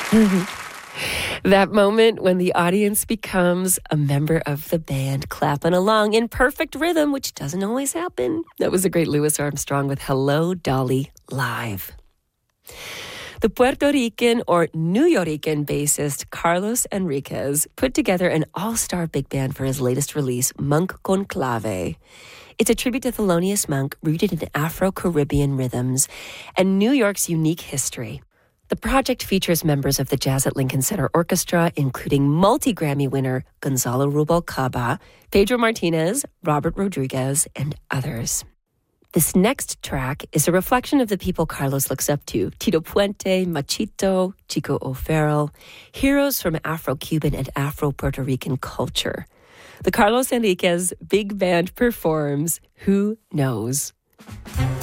That moment when the audience becomes a member of the band, clapping along in perfect rhythm, which doesn't always happen. That was the great Louis Armstrong with Hello, Dolly, live. The Puerto Rican or New Yorican bassist Carlos Enriquez put together an all-star big band for his latest release, Monk con Clave. It's a tribute to Thelonious Monk rooted in Afro-Caribbean rhythms and New York's unique history. The project features members of the Jazz at Lincoln Center Orchestra, including multi-Grammy winner Gonzalo Rubalcaba, Pedro Martinez, Robert Rodriguez, and others. This next track is a reflection of the people Carlos looks up to: Tito Puente, Machito, Chico O'Farrell, heroes from Afro-Cuban and Afro-Puerto Rican culture. The Carlos Enriquez Big Band performs Who Knows?